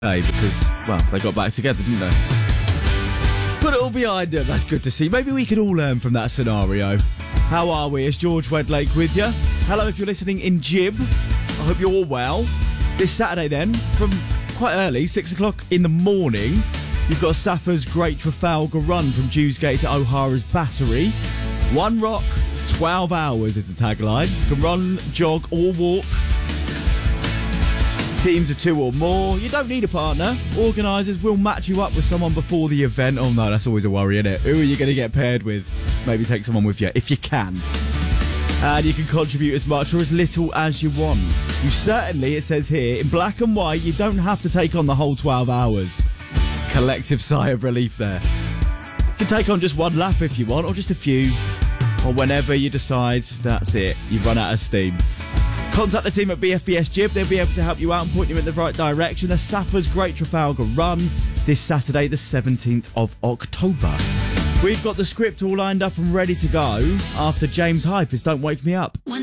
because, well, they got back together, didn't they? Put it all behind them. That's good to see. Maybe we could all learn from that scenario. How are we? It's George Wedlake with you. Hello if you're listening in Jib. I hope you're all well. This Saturday then, from quite early, 6 o'clock in the morning, you've got Safa's Great Trafalgar Run from Dewsgate to O'Hara's Battery. One rock, 12 hours is the tagline. You can run, jog or walk. Teams of 2 or more. You don't need a partner. Organisers will match you up with someone before the event. Oh no, that's always a worry, isn't it? Who are you going to get paired with? Maybe take someone with you, if you can. And you can contribute as much or as little as you want. You certainly, it says here, in black and white, you don't have to take on the whole 12 hours. Collective sigh of relief there. You can take on just one lap if you want, or just a few. Or whenever you decide, that's it. You've run out of steam. Contact the team at BFBS Jib. They'll be able to help you out and point you in the right direction. The Safa's Great Trafalgar Run this Saturday, the 17th of October. We've got the script all lined up and ready to go after James Hype is Don't Wake Me Up.